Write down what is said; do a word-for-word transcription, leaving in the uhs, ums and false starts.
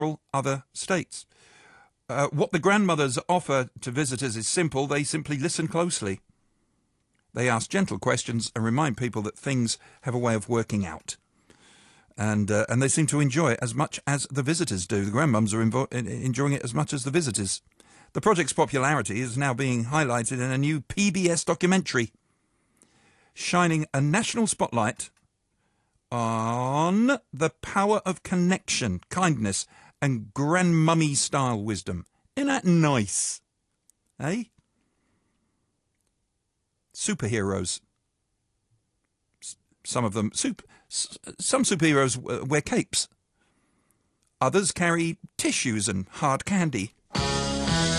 other states. Uh, what the grandmothers offer to visitors is simple. They simply listen closely. They ask gentle questions and remind people that things have a way of working out. And uh, and they seem to enjoy it as much as the visitors do. The grandmums are invo- enjoying it as much as the visitors. The project's popularity is now being highlighted in a new P B S documentary, shining a national spotlight on the power of connection, kindness, and grandmummy-style wisdom. Isn't that nice? Eh? Superheroes. S- some of them... Super, s- some superheroes wear capes. Others carry tissues and hard candy.